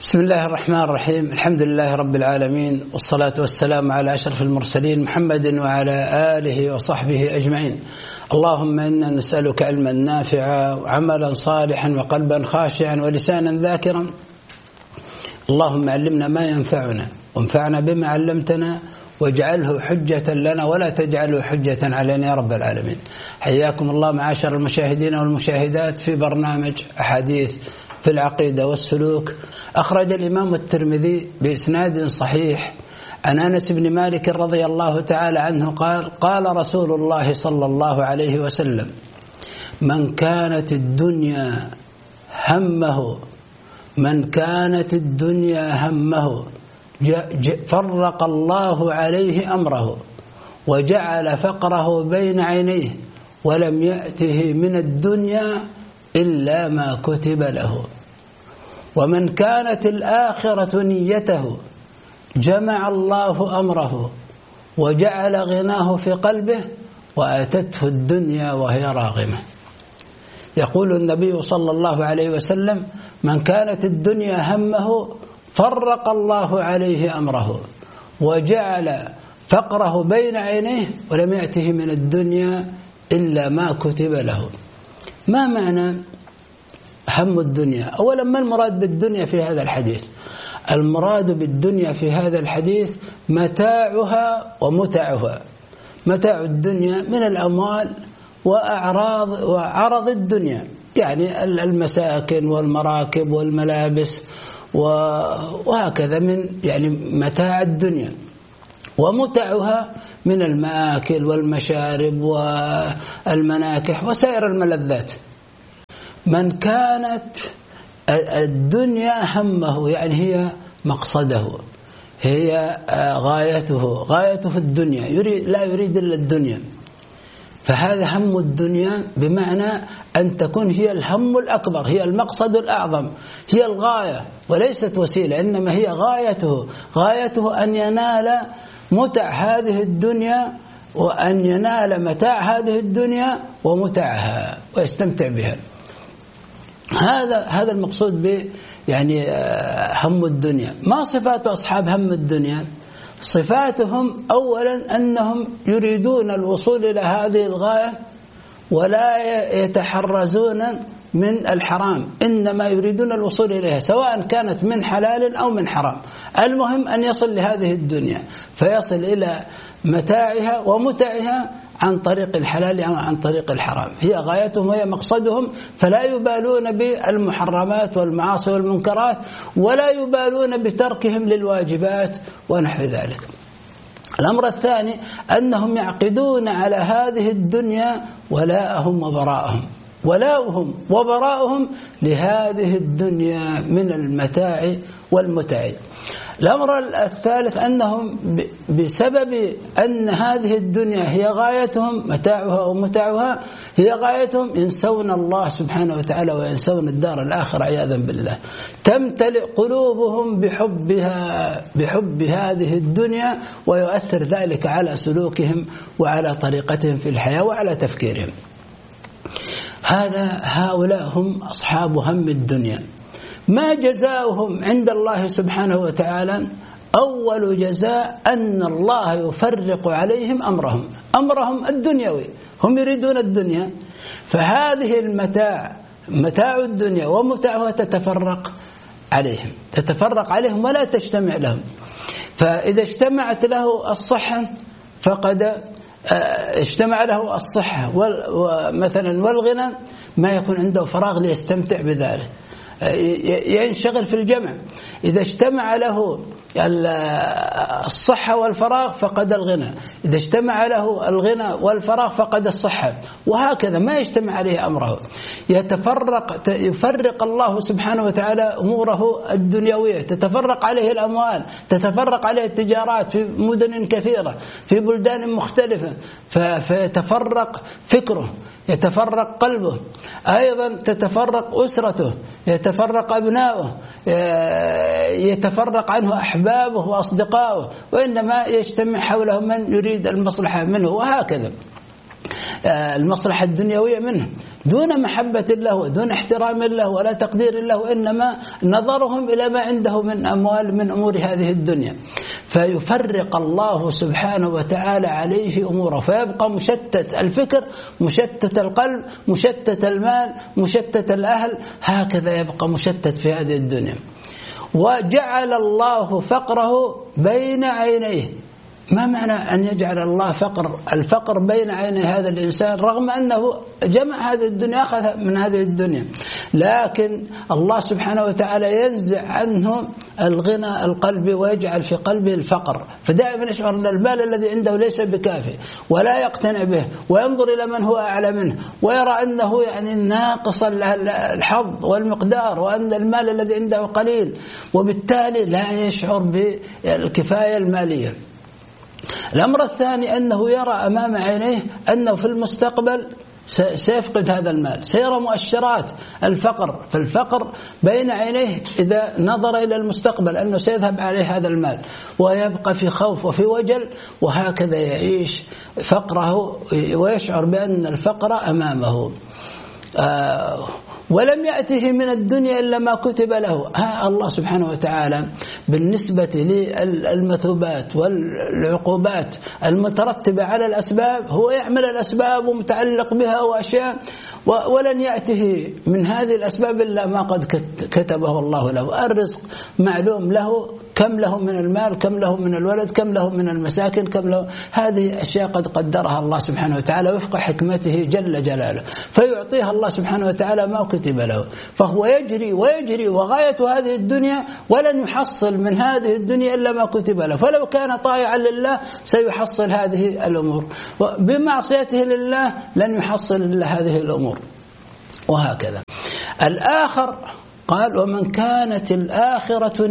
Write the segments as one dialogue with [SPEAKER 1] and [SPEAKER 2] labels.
[SPEAKER 1] بسم الله الرحمن الرحيم. الحمد لله رب العالمين، والصلاة والسلام على أشرف المرسلين محمد وعلى آله وصحبه أجمعين. اللهم إنا نسألك علما نافعا وعملا صالحا وقلبا خاشعا ولسانا ذاكرا. اللهم علمنا ما ينفعنا وانفعنا بما علمتنا واجعله حجة لنا ولا تجعله حجة علينا يا رب العالمين. حياكم الله معاشر المشاهدين والمشاهدات في برنامج أحاديث في العقيدة والسلوك. أخرج الإمام الترمذي بإسناد صحيح عن أنس بن مالك رضي الله تعالى عنه قال: قال رسول الله صلى الله عليه وسلم: من كانت الدنيا همه فرق الله عليه أمره وجعل فقره بين عينيه ولم يأته من الدنيا إلا ما كتب له. ومن كانت الآخرة نيته جمع الله أمره وجعل غناه في قلبه وأتته الدنيا وهي راغمة. يقول النبي صلى الله عليه وسلم: من كانت الدنيا همه فرق الله عليه أمره وجعل فقره بين عينيه ولم يأته من الدنيا إلا ما كتب له. ما معنى هم الدنيا؟ أولا، ما المراد بالدنيا في هذا الحديث؟ المراد بالدنيا في هذا الحديث متاعها ومتعها. متاع الدنيا من الأموال وعرض الدنيا، يعني المساكن والمراكب والملابس وهكذا من يعني متاع الدنيا. ومتعها من المآكل والمشارب والمناكح وسائر الملذات. من كانت الدنيا همه يعني هي مقصده، هي غايته الدنيا، لا يريد إلا الدنيا، فهذا هم الدنيا بمعنى أن تكون هي الهم الأكبر، هي المقصد الأعظم، هي الغاية وليست وسيلة، إنما هي غايته أن ينال متع هذه الدنيا وأن ينال متاع هذه الدنيا ومتعها ويستمتع بها. هذا المقصود ب يعني هم الدنيا. ما صفات أصحاب هم الدنيا؟ صفاتهم أولا أنهم يريدون الوصول إلى هذه الغاية ولا يتحرزون من الحرام، إنما يريدون الوصول إليها سواء كانت من حلال أو من حرام. المهم أن يصل لهذه الدنيا فيصل إلى متاعها ومتعها عن طريق الحلال أو عن طريق الحرام. هي غايتهم وهي مقصدهم، فلا يبالون بالمحرمات والمعاصي والمنكرات ولا يبالون بتركهم للواجبات ونحو ذلك. الأمر الثاني أنهم يعقدون على هذه الدنيا ولاءهم وبراءهم لهذه الدنيا من المتاع والمتع. الأمر الثالث أنهم بسبب أن هذه الدنيا هي غايتهم، متاعها ومتعها هي غايتهم، ينسون الله سبحانه وتعالى وينسون الدار الآخرة عياذا بالله. تمتلئ قلوبهم بحب هذه الدنيا ويؤثر ذلك على سلوكهم وعلى طريقتهم في الحياة وعلى تفكيرهم. هؤلاء هم أصحاب هم الدنيا. ما جزاؤهم عند الله سبحانه وتعالى؟ أول جزاء أن الله يفرق عليهم أمرهم الدنيوي، هم يريدون الدنيا، فهذه متاع الدنيا ومتعها تتفرق عليهم ولا تجتمع لهم. فإذا اجتمعت له الصحة فقد اجتمع له الصحة مثلا والغنى، ما يكون عنده فراغ ليستمتع بذلك، ينشغل في الجمع. إذا اجتمع له الصحة والفراغ فقد الغنى، إذا اجتمع له الغنى والفراغ فقد الصحة، وهكذا ما يجتمع عليه أمره. يفرق الله سبحانه وتعالى أموره الدنيوية، تتفرق عليه الأموال، تتفرق عليه التجارات في مدن كثيرة في بلدان مختلفة، فيتفرق فكره، يتفرق قلبه، أيضا تتفرق أسرته، يتفرق أبناؤه، يتفرق عنه أحبابه وأصدقائه، وإنما يجتمع حوله من يريد المصلحة منه، وهكذا. المصلحة الدنيوية منه دون محبة له ودون احترام له ولا تقدير له، إنما نظرهم إلى ما عنده من أموال من أمور هذه الدنيا، فيفرق الله سبحانه وتعالى عليه أموره، فيبقى مشتت الفكر، مشتت القلب، مشتت المال، مشتت الأهل، هكذا يبقى مشتت في هذه الدنيا. وجعل الله فقره بين عينيه. ما معنى أن يجعل الله الفقر بين عيني هذا الإنسان رغم أنه جمع هذه الدنيا، أخذ من هذه الدنيا، لكن الله سبحانه وتعالى ينزع عنه الغنى القلبي ويجعل في قلبه الفقر، فدائما يشعر أن المال الذي عنده ليس بكافي ولا يقتنع به، وينظر إلى من هو أعلى منه ويرى أنه يعني ناقص الحظ والمقدار، وأن المال الذي عنده قليل، وبالتالي لا يشعر بالكفاية المالية. الأمر الثاني أنه يرى أمام عينيه أنه في المستقبل سيفقد هذا المال، سيرى مؤشرات الفقر، فالفقر بين عينيه إذا نظر إلى المستقبل أنه سيذهب عليه هذا المال، ويبقى في خوف وفي وجل، وهكذا يعيش فقره ويشعر بأن الفقر أمامه. ولم يأته من الدنيا إلا ما كتب له. الله سبحانه وتعالى بالنسبة للمثوبات والعقوبات المترتبة على الأسباب هو يعمل الأسباب ومتعلق بها وأشياء، ولن يأته من هذه الأسباب إلا ما قد كتبه الله له. الرزق معلوم له، كم له من المال، كم له من الولد، كم له من المساكن، كم له، هذه أشياء قد قدرها الله سبحانه وتعالى وفق حكمته جل جلاله، فيعطيها الله سبحانه وتعالى ما كتب له، فهو يجري ويجري، وغاية هذه الدنيا ولن يحصل من هذه الدنيا إلا ما كتب له، فلو كان طائعا لله سيحصل هذه الأمور، بمعصيته لله لن يحصل إلا هذه الأمور، وهكذا. الآخر قال: ومن كانت الآخرة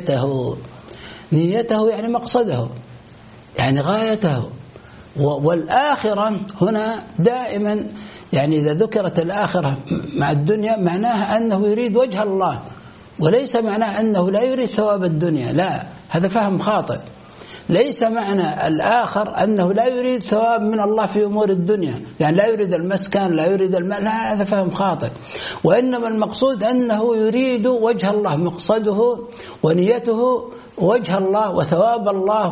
[SPEAKER 1] نيته يعني مقصده، يعني غايته. والآخرة هنا دائما يعني إذا ذكرت الآخرة مع الدنيا معناها أنه يريد وجه الله، وليس معناه أنه لا يريد ثواب الدنيا، لا، هذا فهم خاطئ. ليس معنى الآخر أنه لا يريد ثواب من الله في أمور الدنيا، يعني لا يريد المسكن، لا يريد المال، لا، هذا فهم خاطئ. وإنما المقصود أنه يريد وجه الله، مقصده ونيته وجه الله وثواب الله،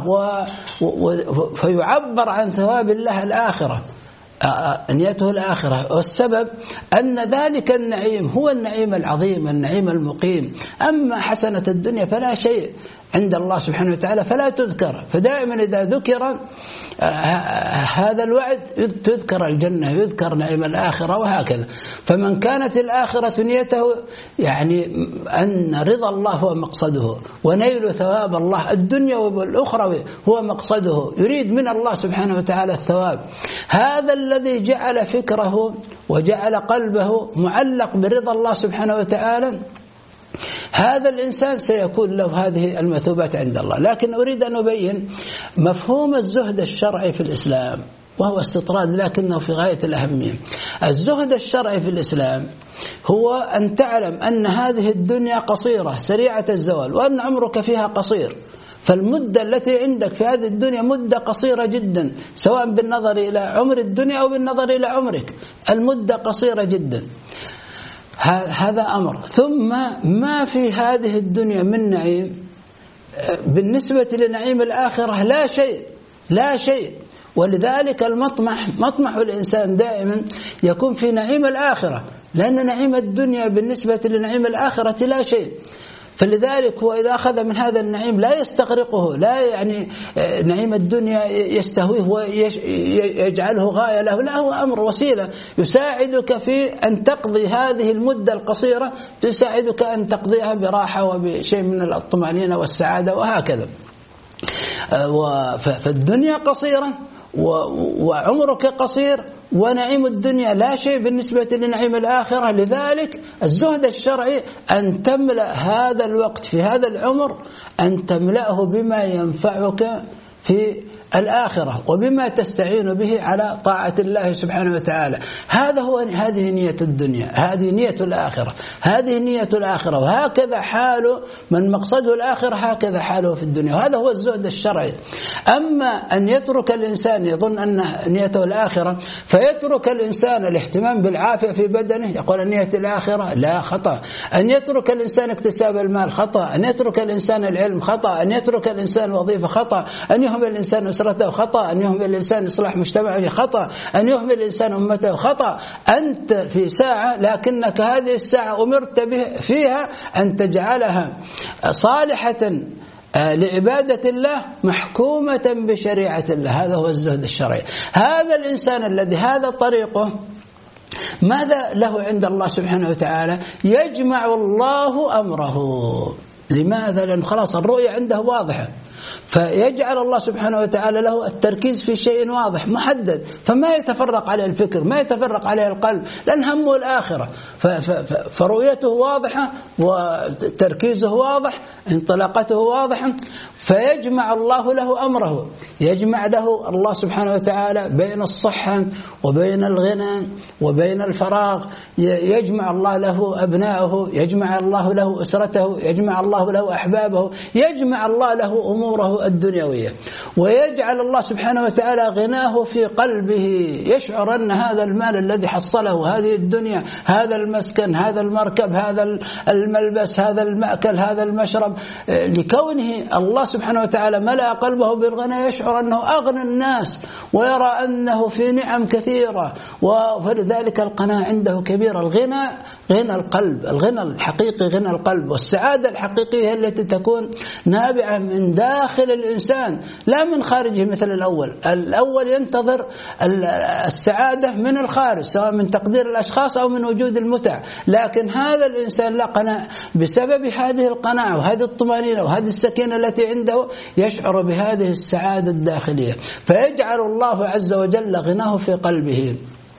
[SPEAKER 1] فيعبر عن ثواب الله الآخرة، نيته الآخرة. والسبب أن ذلك النعيم هو النعيم العظيم، النعيم المقيم. أما حسنة الدنيا فلا شيء عند الله سبحانه وتعالى فلا تذكر، فدائما إذا ذكر هذا الوعد تذكر الجنة، يذكر نعيم الآخرة، وهكذا. فمن كانت الآخرة نيته يعني أن رضا الله هو مقصده، ونيل ثواب الله الدنيا والأخرى هو مقصده، يريد من الله سبحانه وتعالى الثواب، هذا الذي جعل فكره وجعل قلبه معلق برضا الله سبحانه وتعالى، هذا الإنسان سيكون له هذه المثوبات عند الله. لكن أريد أن أبين مفهوم الزهد الشرعي في الإسلام، وهو استطراد لكنه في غاية الأهمية. الزهد الشرعي في الإسلام هو أن تعلم أن هذه الدنيا قصيرة سريعة الزوال، وأن عمرك فيها قصير، فالمدة التي عندك في هذه الدنيا مدة قصيرة جدا، سواء بالنظر إلى عمر الدنيا أو بالنظر إلى عمرك، المدة قصيرة جدا. هذا أمر. ثم ما في هذه الدنيا من نعيم بالنسبة لنعيم الآخرة لا شيء. ولذلك مطمح الإنسان دائما يكون في نعيم الآخرة، لأن نعيم الدنيا بالنسبة لنعيم الآخرة لا شيء. فلذلك هو إذا أخذ من هذا النعيم لا يستغرقه، لا يعني نعيم الدنيا يستهويه ويجعله غاية له، لا، هو أمر وسيلة يساعدك في أن تقضي هذه المدة القصيرة، تساعدك أن تقضيها براحة وبشيء من الطمأنينة والسعادة، وهكذا. فالدنيا قصيرة وعمرك قصير، ونعيم الدنيا لا شيء بالنسبة لنعيم الآخرة. لذلك الزهد الشرعي أن تملأ هذا الوقت في هذا العمر، أن تملأه بما ينفعك في الآخرة وبما تستعين به على طاعة الله سبحانه وتعالى. هذه نية الدنيا، هذه نية الآخرة، هذه نية الآخرة. وهكذا حال من مقصده الآخرة هكذا حاله في الدنيا، وهذا هو الزهد الشرعي. أما أن يترك الإنسان يظن أن نيته الآخرة فيترك الإنسان الاهتمام بالعافية في بدنه، يقول أن نية الآخرة، لا، خطأ. أن يترك الإنسان اكتساب المال، خطأ. أن يترك الإنسان العلم، خطأ. أن يترك الإنسان وظيفة، خطأ. أن يهمل الإنسان أسرته، خطأ. أن يهمل الإنسان إصلاح مجتمعه، خطأ. أن يهمل الإنسان أمته، خطأ. أنت في ساعة، لكنك هذه الساعة أمرت فيها أن تجعلها صالحة لعبادة الله محكومة بشريعة الله. هذا هو الزهد الشرعي. هذا الإنسان الذي هذا طريقه ماذا له عند الله سبحانه وتعالى؟ يجمع الله أمره. لماذا؟ لأنه خلاص الرؤية عنده واضحة، فيجعل الله سبحانه وتعالى له التركيز في شيء واضح محدد، فما يتفرق عليه الفكر، ما يتفرق عليه القلب، لأن همه الآخرة. فرؤيته واضحة وتركيزه واضح، انطلاقته واضحة، فيجمع الله له أمره. يجمع له الله سبحانه وتعالى بين الصحة وبين الغنى وبين الفراغ، يجمع الله له أبناءه، يجمع الله له أسرته، يجمع الله له أحبابه، يجمع الله له أموره الدنيوية. ويجعل الله سبحانه وتعالى غناه في قلبه، يشعر أن هذا المال الذي حصله، هذه الدنيا، هذا المسكن، هذا المركب، هذا الملبس، هذا المأكل، هذا المشرب، لكونه الله سبحانه وتعالى ملأ قلبه بالغنى، يشعر أنه أغنى الناس ويرى أنه في نعم كثيرة، ولذلك القناعة عنده كبيرة. الغنى غنى القلب، الغنى الحقيقي غنى القلب، والسعادة الحقيقية التي تكون نابعة من داخل الإنسان لا من خارجه مثل الأول ينتظر السعادة من الخارج، سواء من تقدير الأشخاص أو من وجود المتع، لكن هذا الإنسان لا قناعة. بسبب هذه القناعة وهذه الطمأنينة وهذه السكينة التي عنده يشعر بهذه السعادة الداخلية، فيجعل الله عز وجل غناه في قلبه.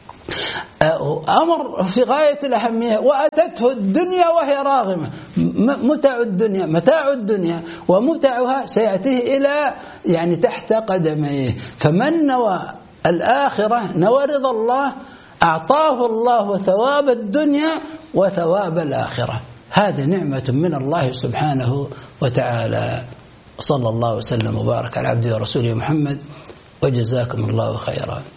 [SPEAKER 1] أمر في غاية الأهمية. وأتته الدنيا وهي راغمة. متاع الدنيا ومتعها سيأتيه إلى تحت قدميه. فمن نوى الآخرة نوى رضا الله، أعطاه الله ثواب الدنيا وثواب الآخرة. هذه نعمة من الله سبحانه وتعالى. صلى الله وسلم وبارك على عبده ورسوله محمد، وجزاكم الله خيرا.